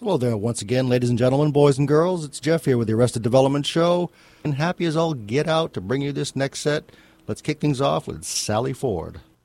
Hello there once again, ladies and gentlemen, boys and girls. It's Jeff here with the Arrested Development Show. And happy as all get out to bring you this next set. Let's kick things off with Sally Ford.